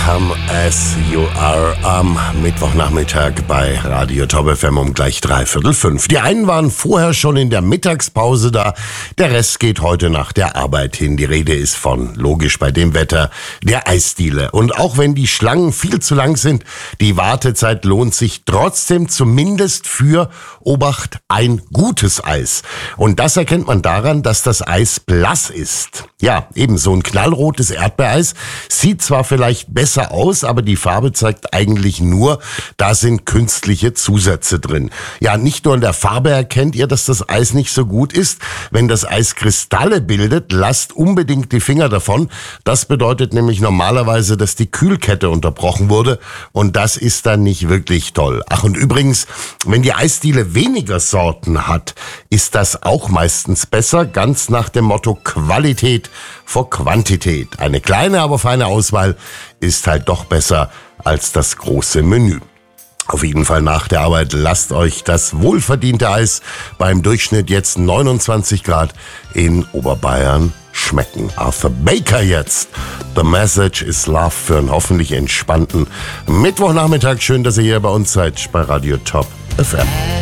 Come As You Are am Mittwochnachmittag bei Radio Top FM um gleich 4:45. Die einen waren vorher schon in der Mittagspause da, der Rest geht heute nach der Arbeit hin. Die Rede ist von, logisch bei dem Wetter, der Eisdiele. Und auch wenn die Schlangen viel zu lang sind, die Wartezeit lohnt sich trotzdem zumindest für, Obacht, ein gutes Eis. Und das erkennt man daran, dass das Eis blass ist. Ja, eben so ein knallrotes Erdbeereis sieht zwar vielleicht besser aus, aber die Farbe zeigt eigentlich nur, da sind künstliche Zusätze drin. Ja, nicht nur in der Farbe erkennt ihr, dass das Eis nicht so gut ist. Wenn das Eis Kristalle bildet, lasst unbedingt die Finger davon. Das bedeutet nämlich normalerweise, dass die Kühlkette unterbrochen wurde und das ist dann nicht wirklich toll. Ach, und übrigens, wenn die Eisdiele weniger Sorten hat, ist das auch meistens besser, ganz nach dem Motto Qualität vor Quantität. Eine kleine, aber feine Auswahl ist halt doch besser als das große Menü. Auf jeden Fall nach der Arbeit lasst euch das wohlverdiente Eis beim Durchschnitt jetzt 29 Grad in Oberbayern schmecken. Arthur Baker jetzt. The Message is Love für einen hoffentlich entspannten Mittwochnachmittag. Schön, dass ihr hier bei uns seid bei Radio Top FM.